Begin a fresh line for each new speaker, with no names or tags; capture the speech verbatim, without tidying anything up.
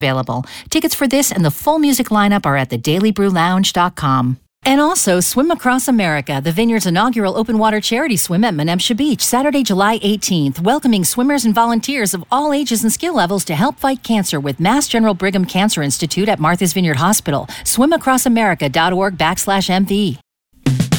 available. Tickets for this and the full music lineup are at the daily brew lounge dot com. And also, Swim Across America, the Vineyard's inaugural open water charity swim at Menemsha Beach, Saturday, July eighteenth, welcoming swimmers and volunteers of all ages and skill levels to help fight cancer with Mass General Brigham Cancer Institute at Martha's Vineyard Hospital. swim across america dot org backslash M V.